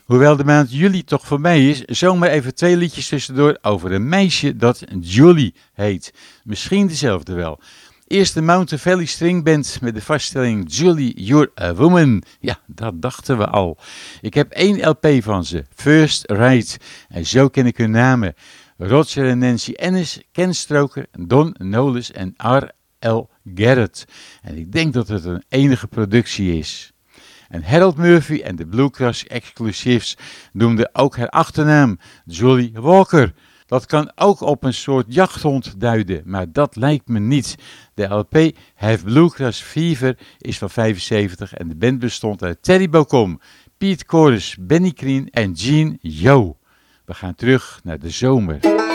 Hoewel de maand juli toch voorbij is, zomaar even 2 liedjes tussendoor over een meisje dat Julie heet. Misschien dezelfde wel. Eerst de Mountain Valley String Band met de vaststelling Julie, You're a Woman. Ja, dat dachten we al. Ik heb 1 LP van ze, First Ride. En zo ken ik hun namen. Roger en Nancy Ennis, Ken Stroker, Don Knowles en R.L. Garrett. En ik denk dat het een enige productie is. En Harold Murphy en de Bluegrass Exclusives noemden ook haar achternaam, Julie Walker. Dat kan ook op een soort jachthond duiden, maar dat lijkt me niet. De LP Have Bluegrass Fever is van 75 en de band bestond uit Terry Bocom, Pete Chorus, Benny Green en Gene Yo. We gaan terug naar de zomer.